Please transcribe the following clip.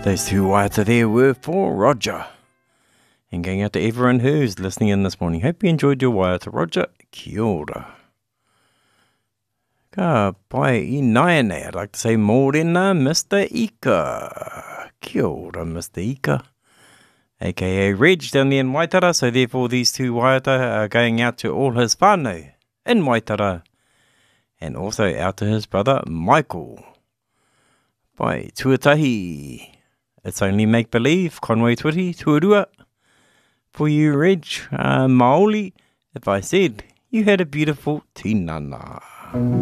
Those two waiata there were for Roger. And going out to everyone who's listening in this morning. Hope you enjoyed your waiata, Roger. Kia ora. Ka pai I naenei, I'd like to say morena, Mr. Ika. Kia ora, Mr. Ika. A.K.A. Reg down there in Waitara. So therefore these two waiata are going out to all his whānau in Waitara. And also out to his brother, Michael. Pai tuatahi. It's only make-believe, Conway Twitty, tuarua. For you, Reg, Maoli, if I said you had a beautiful tinana.